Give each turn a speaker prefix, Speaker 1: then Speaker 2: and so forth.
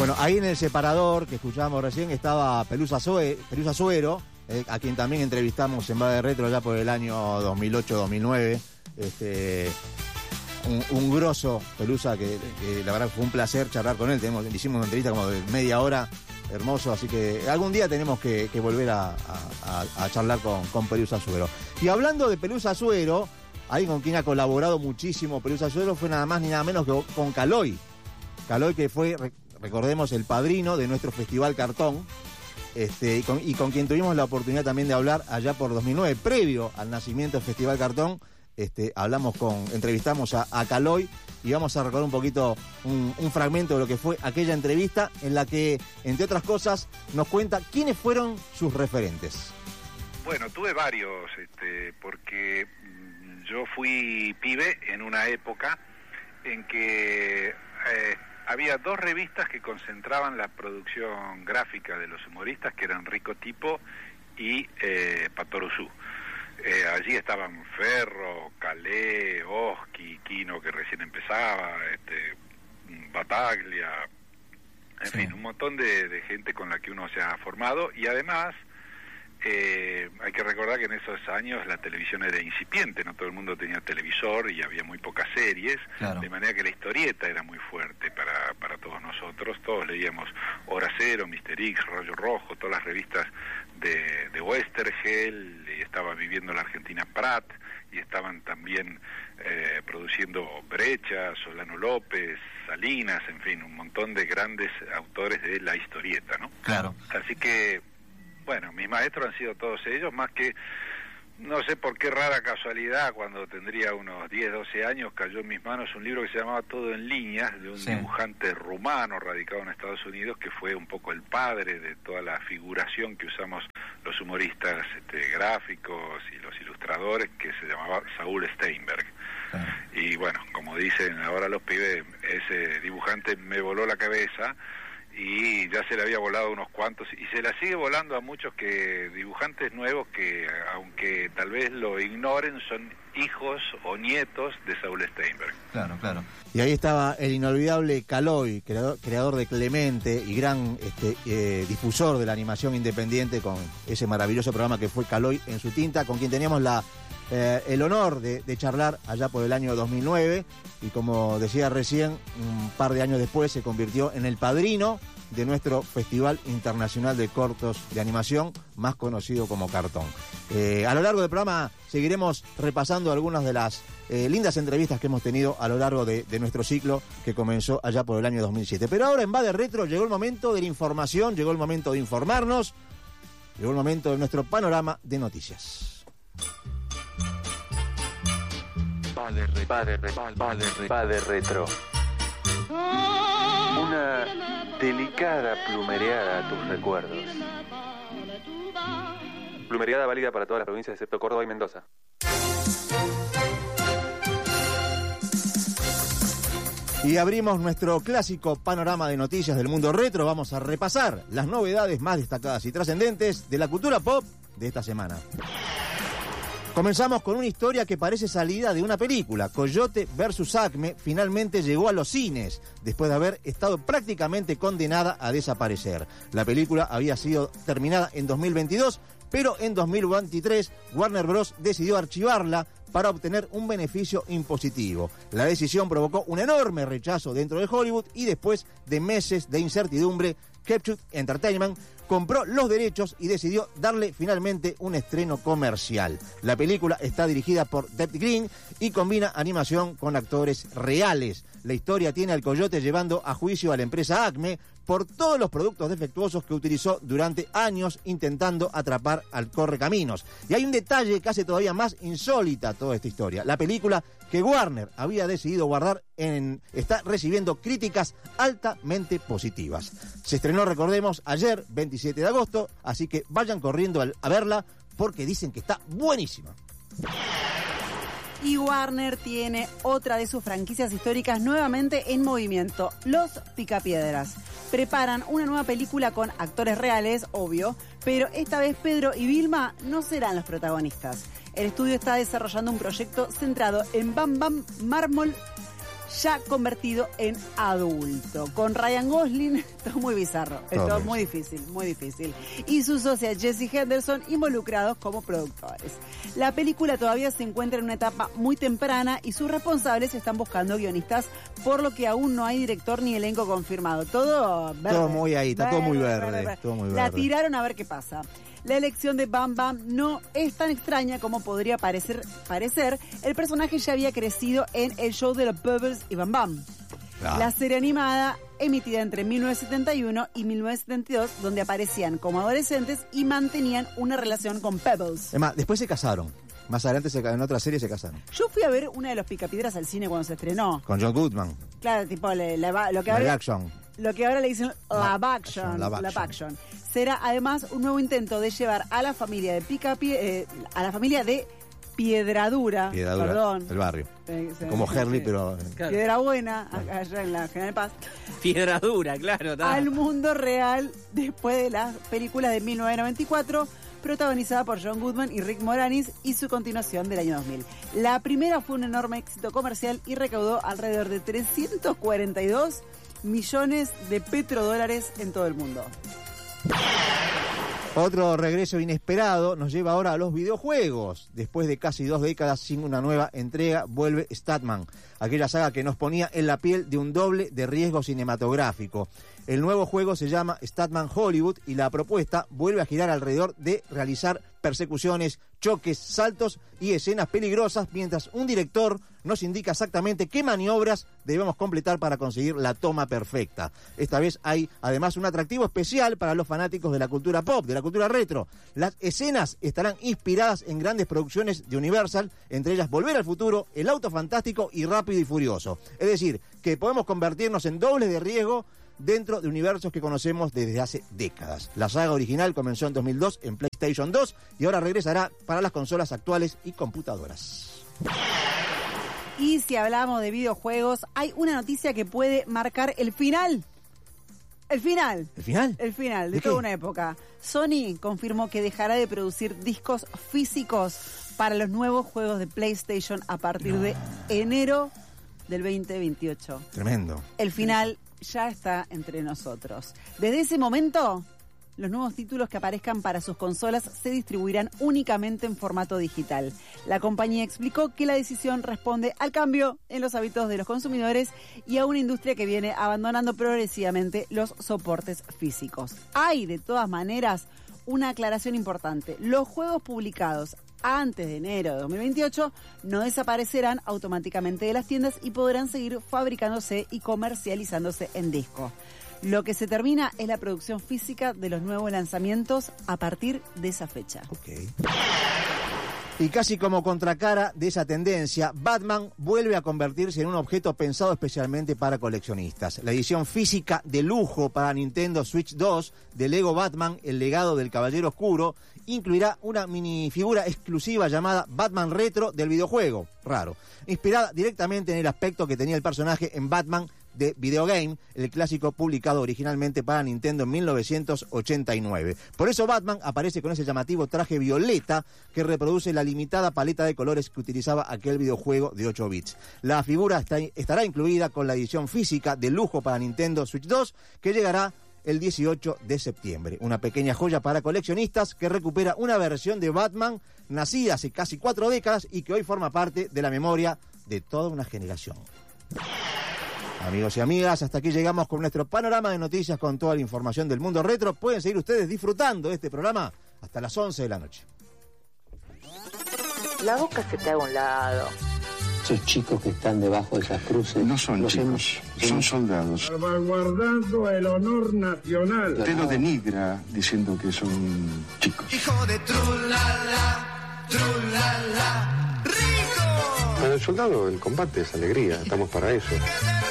Speaker 1: Bueno, ahí en el separador que escuchábamos recién estaba Pelusa Suero, a quien también entrevistamos en Va de Retro ya por el año 2008-2009. Un grosso Pelusa que la verdad fue un placer charlar con él. Hicimos una entrevista como de media hora, hermoso, así que algún día tenemos que volver a charlar con Pelusa Suero. Y hablando de Pelusa Suero, alguien con quien ha colaborado muchísimo Pelusa Suero fue nada más ni nada menos que con Caloi. Caloi, que fue, recordemos, el padrino de nuestro Festival Cartón, y con quien tuvimos la oportunidad también de hablar allá por 2009, previo al nacimiento del Festival Cartón. Entrevistamos a Caloi y vamos a recordar un poquito un fragmento de lo que fue aquella entrevista en la que, entre otras cosas, nos cuenta quiénes fueron sus referentes.
Speaker 2: Bueno, tuve varios, porque yo fui pibe en una época en que había dos revistas que concentraban la producción gráfica de los humoristas, que eran Rico Tipo y Patoruzú. Allí estaban Ferro, Calé, Oski, Quino, que recién empezaba, Bataglia, en fin, un montón de gente con la que uno se ha formado. Y además hay que recordar que en esos años la televisión era incipiente, no todo el mundo tenía televisor y había muy pocas series, claro. De manera que la historieta era muy fuerte para todos nosotros. Todos leíamos Hora Cero, Mister X, Rayo Rojo, todas las revistas de Westergel, y estaba viviendo la Argentina Prat, y estaban también produciendo Brecha, Solano López, Salinas, en fin, un montón de grandes autores de la historieta, ¿no?
Speaker 1: Claro.
Speaker 2: Así que, bueno, mis maestros han sido todos ellos, más que, no sé por qué rara casualidad, cuando tendría unos 10, 12 años, cayó en mis manos un libro que se llamaba Todo en Líneas, de un dibujante rumano radicado en Estados Unidos, que fue un poco el padre de toda la figuración que usamos los humoristas gráficos y los ilustradores, que se llamaba Saúl Steinberg. Y bueno, como dicen ahora los pibes, ese dibujante me voló la cabeza, y ya se le había volado unos cuantos, y se la sigue volando a muchos dibujantes nuevos que, aunque tal vez lo ignoren, son hijos o nietos de Saúl Steinberg.
Speaker 1: Claro, claro. Y ahí estaba el inolvidable Caloi, creador de Clemente y gran difusor de la animación independiente, con ese maravilloso programa que fue Caloi en su tinta, con quien teníamos el honor de charlar allá por el año 2009, y como decía recién, un par de años después se convirtió en el padrino de nuestro Festival Internacional de Cortos de Animación, más conocido como Cartón. A lo largo del programa seguiremos repasando algunas de las lindas entrevistas que hemos tenido a lo largo de nuestro ciclo, que comenzó allá por el año 2007. Pero ahora en Va de Retro llegó el momento de la información, llegó el momento de informarnos, llegó el momento de nuestro panorama de noticias.
Speaker 3: Va de Retro. Una delicada plumereada a tus recuerdos. Plumereada válida para todas las provincias excepto Córdoba y Mendoza.
Speaker 1: Y abrimos nuestro clásico panorama de noticias del mundo retro. Vamos a repasar las novedades más destacadas y trascendentes de la cultura pop de esta semana. Comenzamos con una historia que parece salida de una película. Coyote vs. Acme finalmente llegó a los cines, después de haber estado prácticamente condenada a desaparecer. La película había sido terminada en 2022, pero en 2023 Warner Bros. Decidió archivarla para obtener un beneficio impositivo. La decisión provocó un enorme rechazo dentro de Hollywood, y después de meses de incertidumbre, Capture Entertainment compró los derechos y decidió darle finalmente un estreno comercial. La película está dirigida por Deb Green y combina animación con actores reales. La historia tiene al Coyote llevando a juicio a la empresa Acme por todos los productos defectuosos que utilizó durante años intentando atrapar al Correcaminos. Y hay un detalle que hace todavía más insólita toda esta historia. La película que Warner había decidido guardar está recibiendo críticas altamente positivas. Se estrenó, recordemos, ayer, 27 de agosto, así que vayan corriendo a verla porque dicen que está buenísima.
Speaker 4: Y Warner tiene otra de sus franquicias históricas nuevamente en movimiento, Los Picapiedras. Preparan una nueva película con actores reales, obvio, pero esta vez Pedro y Vilma no serán los protagonistas. El estudio está desarrollando un proyecto centrado en Bam Bam Mármol, ya convertido en adulto. Con Ryan Gosling, todo muy bizarro, todo muy difícil, muy difícil. Y su socia Jessie Henderson involucrados como productores. La película todavía se encuentra en una etapa muy temprana y sus responsables están buscando guionistas, por lo que aún no hay director ni elenco confirmado. Todo verde.
Speaker 1: Todo muy ahí, está todo muy verde. Todo muy verde.
Speaker 4: La tiraron a ver qué pasa. La elección de Bam Bam no es tan extraña como podría parecer. El personaje ya había crecido en el show de los Pebbles y Bam Bam. Claro. La serie animada emitida entre 1971 y 1972, donde aparecían como adolescentes y mantenían una relación con Pebbles.
Speaker 1: Además, después se casaron. Más adelante en otra serie se casaron.
Speaker 4: Yo fui a ver una de los Picapiedras al cine cuando se estrenó.
Speaker 1: Con John Goodman.
Speaker 4: Claro, tipo lo que ahora le dicen live action. Será además un nuevo intento de llevar a la familia de a la familia de Piedradura, perdón.
Speaker 1: El barrio. Como Herley, pero...
Speaker 4: Claro. Piedra Buena, allá en la General Paz.
Speaker 5: Piedradura, claro.
Speaker 4: Al mundo real después de las películas de 1994, protagonizada por John Goodman y Rick Moranis, y su continuación del año 2000. La primera fue un enorme éxito comercial y recaudó alrededor de 342 millones de petrodólares en todo el mundo.
Speaker 1: Otro regreso inesperado nos lleva ahora a los videojuegos. Después de casi 2 décadas sin una nueva entrega, vuelve Statman, aquella saga que nos ponía en la piel de un doble de riesgo cinematográfico. El nuevo juego se llama Statman Hollywood y la propuesta vuelve a girar alrededor de realizar persecuciones, choques, saltos y escenas peligrosas, mientras un director nos indica exactamente qué maniobras debemos completar para conseguir la toma perfecta. Esta vez hay además un atractivo especial para los fanáticos de la cultura pop, de la cultura retro. Las escenas estarán inspiradas en grandes producciones de Universal, entre ellas Volver al Futuro, El Auto Fantástico y Rápido y Furioso. Es decir, que podemos convertirnos en dobles de riesgo dentro de universos que conocemos desde hace décadas. La saga original comenzó en 2002 en PlayStation 2 y ahora regresará para las consolas actuales y computadoras.
Speaker 4: Y si hablamos de videojuegos, hay una noticia que puede marcar el final. ¿El final?
Speaker 1: ¿El final?
Speaker 4: El final de toda una época. Sony confirmó que dejará de producir discos físicos para los nuevos juegos de PlayStation a partir de enero del 2028.
Speaker 1: Tremendo.
Speaker 4: El final ya está entre nosotros. Desde ese momento, los nuevos títulos que aparezcan para sus consolas se distribuirán únicamente en formato digital. La compañía explicó que la decisión responde al cambio en los hábitos de los consumidores y a una industria que viene abandonando progresivamente los soportes físicos. Hay, de todas maneras, una aclaración importante. Los juegos publicados antes de enero de 2028 no desaparecerán automáticamente de las tiendas y podrán seguir fabricándose y comercializándose en disco. Lo que se termina es la producción física de los nuevos lanzamientos a partir de esa fecha.
Speaker 1: Okay. Y casi como contracara de esa tendencia, Batman vuelve a convertirse en un objeto pensado especialmente para coleccionistas. La edición física de lujo para Nintendo Switch 2 de Lego Batman, el legado del Caballero Oscuro, incluirá una minifigura exclusiva llamada Batman Retro del videojuego, raro, inspirada directamente en el aspecto que tenía el personaje en Batman de Videogame, el clásico publicado originalmente para Nintendo en 1989. Por eso Batman aparece con ese llamativo traje violeta que reproduce la limitada paleta de colores que utilizaba aquel videojuego de 8 bits. La figura estará incluida con la edición física de lujo para Nintendo Switch 2 que llegará el 18 de septiembre. Una pequeña joya para coleccionistas que recupera una versión de Batman nacida hace casi 4 décadas y que hoy forma parte de la memoria de toda una generación. Amigos y amigas, hasta aquí llegamos con nuestro panorama de noticias con toda la información del mundo retro. Pueden seguir ustedes disfrutando de este programa hasta las 11 de la noche.
Speaker 6: La boca se te haga a un lado.
Speaker 7: Esos chicos que están debajo de esas cruces...
Speaker 8: No son chicos, son soldados.
Speaker 9: Salvaguardando el honor nacional.
Speaker 8: Usted lo denigra diciendo que son chicos.
Speaker 10: Hijo de trulala, trulala, rico.
Speaker 11: Para el soldado el combate es alegría, estamos para eso.